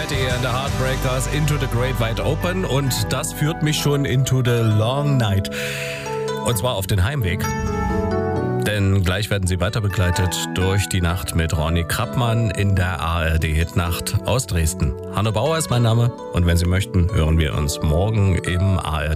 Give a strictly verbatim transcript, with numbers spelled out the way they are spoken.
Heute hier in der Heartbreakers Into the Great Wide Open und das führt mich schon into the long night. Und zwar auf den Heimweg. Denn gleich werden Sie weiter begleitet durch die Nacht mit Ronny Krappmann in der A R D-Hitnacht aus Dresden. Hanno Bauer ist mein Name und wenn Sie möchten, hören wir uns morgen im A R